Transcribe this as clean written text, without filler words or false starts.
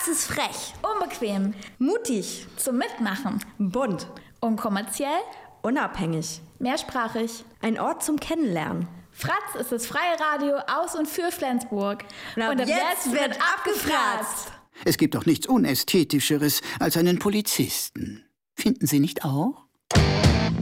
Fratz ist frech, unbequem, mutig, zum Mitmachen, bunt, unkommerziell, unabhängig, mehrsprachig. Ein Ort zum Kennenlernen. Fratz ist das freie Radio aus und für Flensburg. Und ab jetzt wird abgefratzt. Es gibt doch nichts Unästhetischeres als einen Polizisten. Finden Sie nicht auch?